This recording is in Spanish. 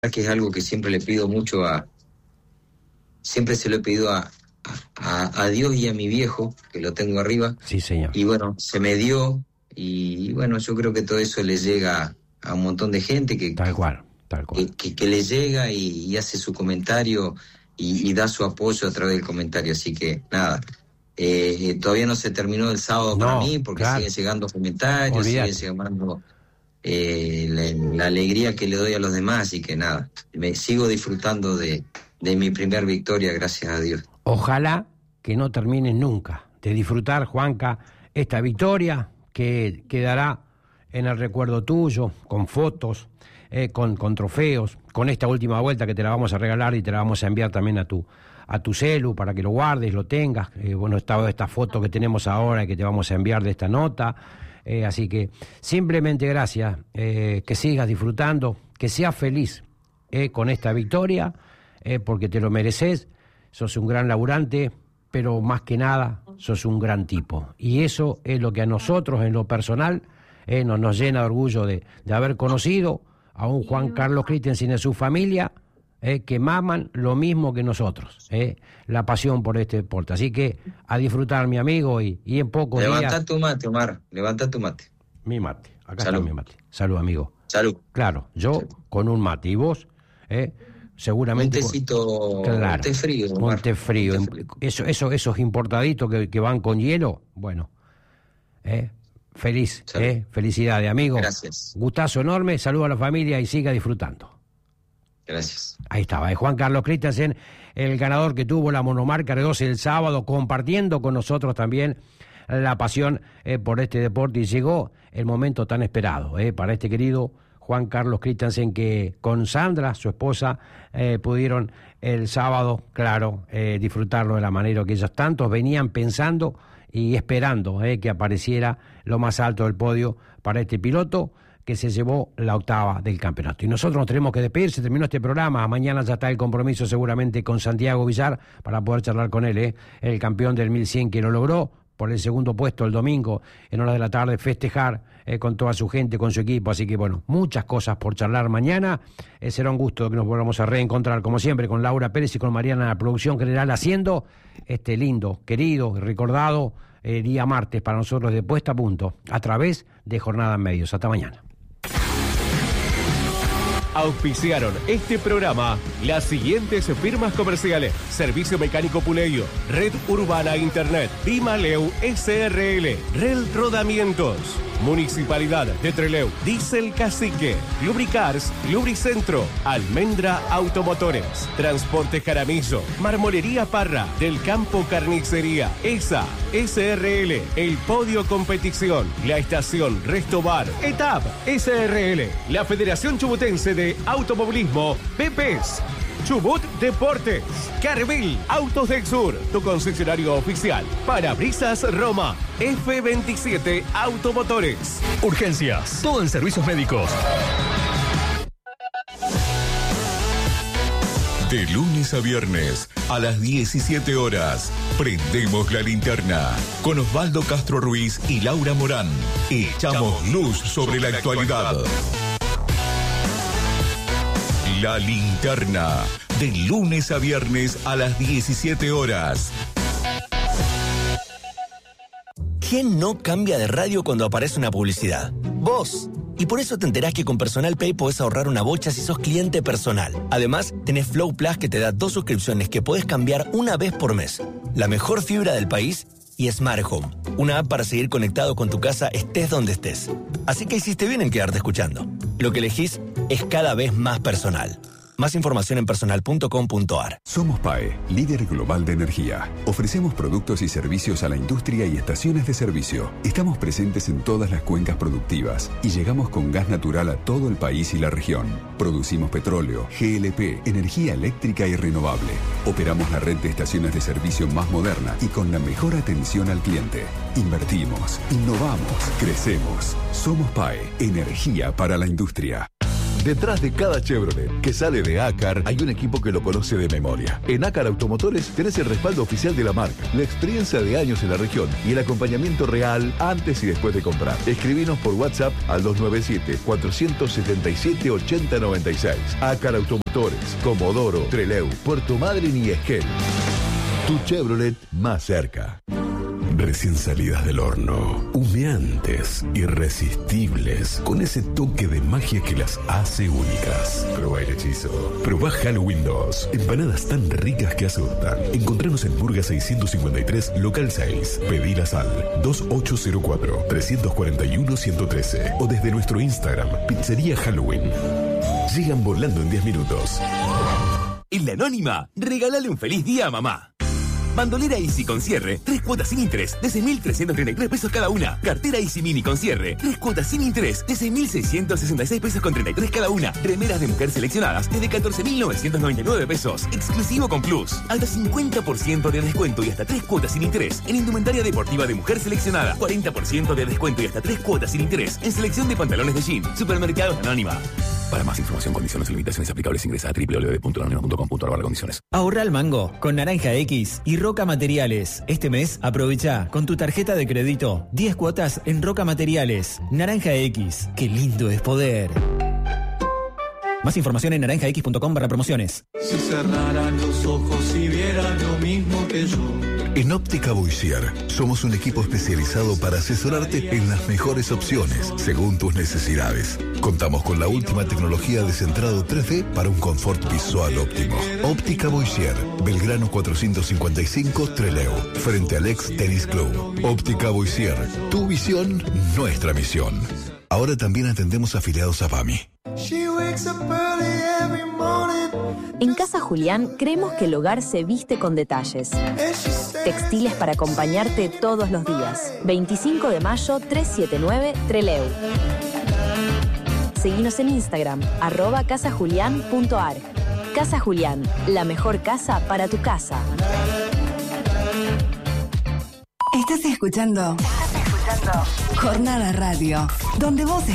que es algo que siempre le pido mucho siempre se lo he pedido a Dios y a mi viejo, que lo tengo arriba. Sí, señor. Y bueno, se me dio, y bueno, yo creo que todo eso le llega a un montón de gente Tal cual. Que le llega y hace su comentario y da su apoyo a través del comentario. Así que nada, todavía no se terminó el sábado para mí, porque siguen llegando comentarios, siguen llegando la alegría que le doy a los demás, así que nada, me sigo disfrutando de mi primer victoria, gracias a Dios. Ojalá que no termines nunca de disfrutar, Juanca, esta victoria que quedará en el recuerdo tuyo, con fotos, con trofeos, con esta última vuelta que te la vamos a regalar y te la vamos a enviar también a tu celu para que lo guardes, lo tengas. Bueno, esta foto que tenemos ahora y que te vamos a enviar de esta nota. Así que simplemente gracias, que sigas disfrutando, que seas feliz con esta victoria, porque te lo mereces. Sos un gran laburante, pero más que nada sos un gran tipo, y eso es lo que a nosotros en lo personal nos llena de orgullo de haber conocido a un Juan Carlos Christensen y a su familia, que maman lo mismo que nosotros, la pasión por este deporte. Así que a disfrutar, mi amigo, y en pocos días... Levantá tu mate, Omar, levantá tu mate. Mi mate, acá está mi mate. Salud, amigo. Salud. Claro, yo Salud. Con un mate, y vos, seguramente... Un tecito, claro, un té frío, Omar. Un té frío. Esos importaditos que van con hielo, bueno, feliz, felicidades, amigo. Gracias. Gustazo enorme, saludo a la familia y siga disfrutando. Gracias. Ahí estaba, Juan Carlos Christensen, el ganador que tuvo la monomarca R12 el sábado, compartiendo con nosotros también la pasión por este deporte, y llegó el momento tan esperado para este querido Juan Carlos Christensen, que con Sandra, su esposa, pudieron el sábado, claro, disfrutarlo de la manera que ellos tantos venían pensando y esperando que apareciera lo más alto del podio para este piloto que se llevó la octava del campeonato. Y nosotros nos tenemos que despedir, se terminó este programa. Mañana ya está el compromiso seguramente con Santiago Villar para poder charlar con él, el campeón del 1100 que lo logró por el segundo puesto el domingo en horas de la tarde, festejar con toda su gente, con su equipo. Así que bueno, muchas cosas por charlar mañana. Será un gusto que nos volvamos a reencontrar, como siempre, con Laura Pérez y con Mariana, la producción general, haciendo este lindo, querido y recordado día martes para nosotros de Puesta a Punto, a través de Jornada en Medios. Hasta mañana. Auspiciaron este programa las siguientes firmas comerciales: Servicio Mecánico Puleyo, Red Urbana Internet, Bimaleu SRL, Rel Rodamientos, Municipalidad de Trelew, Diesel Cacique, Lubricars, Lubricentro, Almendra Automotores, Transporte Jaramillo, Marmolería Parra, Del Campo Carnicería, ESA, SRL, El Podio Competición, La Estación Resto Bar, ETAP, SRL, la Federación Chubutense de Automovilismo, PEPES, Chubut Deportes, Carvil Autos del Sur, tu concesionario oficial, Parabrisas Roma, F27 Automotores. Urgencias, todo en servicios médicos. De lunes a viernes, a las 17 horas, prendemos la linterna con Osvaldo Castro Ruiz y Laura Morán. Echamos luz sobre la actualidad. La linterna, de lunes a viernes a las 17 horas. ¿Quién no cambia de radio cuando aparece una publicidad? Vos. Y por eso te enterás que con Personal Pay podés ahorrar una bocha si sos cliente personal. Además, tenés Flow Plus, que te da 2 suscripciones que podés cambiar una vez por mes. La mejor fibra del país y Smart Home, una app para seguir conectado con tu casa estés donde estés. Así que hiciste bien en quedarte escuchando. Lo que elegís es cada vez más personal. Más información en personal.com.ar. Somos PAE, líder global de energía. Ofrecemos productos y servicios a la industria y estaciones de servicio. Estamos presentes en todas las cuencas productivas y llegamos con gas natural a todo el país y la región. Producimos petróleo, GLP, energía eléctrica y renovable. Operamos la red de estaciones de servicio más moderna y con la mejor atención al cliente. Invertimos, innovamos, crecemos. Somos PAE, energía para la industria. Detrás de cada Chevrolet que sale de Acar hay un equipo que lo conoce de memoria. En Acar Automotores tenés el respaldo oficial de la marca, la experiencia de años en la región y el acompañamiento real antes y después de comprar. Escribinos por WhatsApp al 297-477-8096. Acar Automotores, Comodoro, Trelew, Puerto Madryn y Esquel. Tu Chevrolet más cerca. Recién salidas del horno, humeantes, irresistibles, con ese toque de magia que las hace únicas. Probá el hechizo. Probá Halloween 2. Empanadas tan ricas que asustan. Encontranos en Burga 653, local 6. Pedilas al 2804-341-113 o desde nuestro Instagram, Pizzería Halloween. Llegan volando en 10 minutos. En La Anónima, regálale un feliz día a mamá. Bandolera Easy con cierre, 3 cuotas sin interés de 6.333 pesos cada una. Cartera Easy Mini con cierre, 3 cuotas sin interés de 6.666 pesos con 33 cada una. Remeras de mujer seleccionadas desde 14.999 pesos. Exclusivo con Plus. Hasta 50% de descuento y hasta 3 cuotas sin interés en indumentaria deportiva de mujer seleccionada. 40% de descuento y hasta 3 cuotas sin interés en selección de pantalones de jean. Supermercados Anónima. Para más información, condiciones y limitaciones aplicables, ingresa a www.lanonima.com.ar/condiciones. Ahorra al mango con Naranja X y Roca Materiales. Este mes aprovecha con tu tarjeta de crédito 10 cuotas en Roca Materiales. Naranja X, qué lindo es poder. Más información en naranjax.com/promociones. Si cerraran los ojos y vieran lo mismo que yo. En Óptica Boissier somos un equipo especializado para asesorarte en las mejores opciones según tus necesidades. Contamos con la última tecnología de centrado 3D para un confort visual óptimo. Óptica Boissier, Belgrano 455, Trelew, frente al ex Tennis Club. Óptica Boissier, tu visión, nuestra misión. Ahora también atendemos afiliados a PAMI. En Casa Julián creemos que el hogar se viste con detalles. Textiles para acompañarte todos los días. 25 de mayo 379 Trelew. Seguinos en Instagram, @casajulián.ar. Casa Julián, la mejor casa para tu casa. Estás escuchando Jornada Radio, donde vos